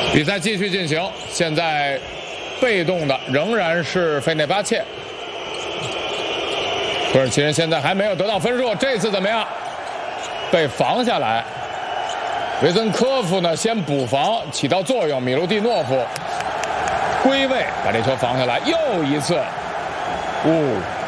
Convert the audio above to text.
比赛继续进行，现在被动的仍然是费内巴切。土耳其人现在还没有得到分数，这次怎么样？被防下来。维森科夫呢，先补防起到作用，米卢蒂诺夫归位把这球防下来，又一次，